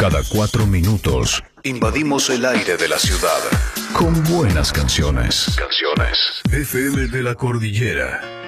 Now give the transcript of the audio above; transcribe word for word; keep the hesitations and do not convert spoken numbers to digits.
Cada cuatro minutos invadimos el aire de la ciudad con buenas canciones. Canciones. F M de la Cordillera.